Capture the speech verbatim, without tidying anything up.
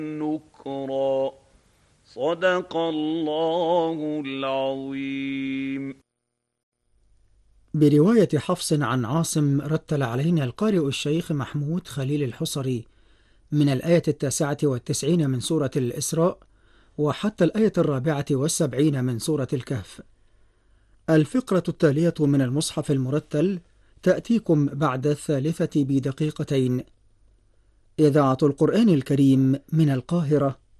نكرا صدق الله العظيم. برواية حفص عن عاصم رتل علينا القارئ الشيخ محمود خليل الحصري من الآية التاسعة والتسعين من سورة الإسراء وحتى الآية الرابعة والسبعين من سورة الكهف. الفقرة التالية من المصحف المرتل تأتيكم بعد الثالثة بدقيقتين. إذاعة القرآن الكريم من القاهرة،